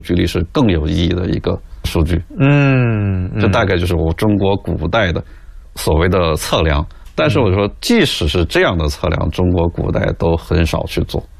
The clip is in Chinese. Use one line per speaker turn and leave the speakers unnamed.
距离是更有意义的一个数据。这大概就是我中国古代的所谓的测量。但是我说，即使是这样的测量，中国古代都很少去做。